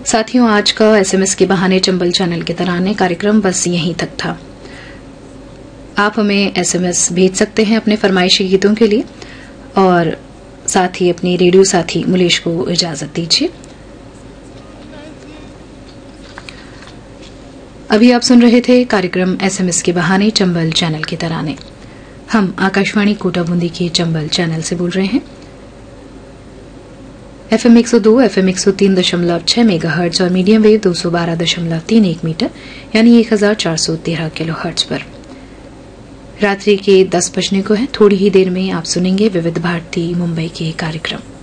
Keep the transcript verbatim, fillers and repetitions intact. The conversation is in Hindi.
साथियों, आज का एसएमएस के बहाने चंबल चैनल के तराने कार्यक्रम बस यहीं तक था। आप हमें एसएमएस भेज सकते हैं अपने फरमाइशी गीतों के लिए और साथ ही अपने रेडियो साथी मुलेश को इजाजत दीजिए। अभी आप सुन रहे थे कार्यक्रम एसएमएस के बहाने चंबल चैनल के तराने। हम आकाशवाणी कोटा बूंदी के चंबल चैनल से बोल रहे हैं। एफएम एक सौ दो, एफएम एक सौ तीन दशमलव छह मेगाहर्ट्ज और मीडियम वेव दो सौ बारह दशमलव तीन एक मीटर यानी एक हजार चार सौ तेरह किलो हर्ट्ज पर। रात्रि के दस बजने को है। थोड़ी ही देर में आप सुनेंगे विविध भारती मुंबई के कार्यक्रम।